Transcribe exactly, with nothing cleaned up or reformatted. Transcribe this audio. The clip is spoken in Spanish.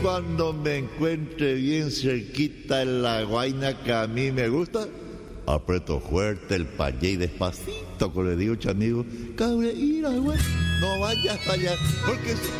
cuando me encuentre bien cerquita en la guaina que a mí me gusta, aprieto fuerte el pañé y despacito, como le digo, amigo, cabre, ira, güey, no vayas para allá, porque si